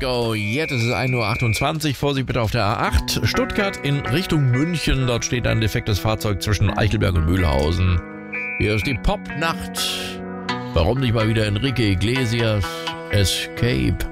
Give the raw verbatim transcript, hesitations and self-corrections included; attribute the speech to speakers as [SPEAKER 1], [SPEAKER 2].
[SPEAKER 1] go. Jetzt ist es ein Uhr achtundzwanzig. Vorsicht bitte auf der A acht. Stuttgart in Richtung München. Dort steht ein defektes Fahrzeug zwischen Eichelberg und Mühlhausen. Hier ist die Popnacht. Warum nicht mal wieder Enrique Iglesias? Escape.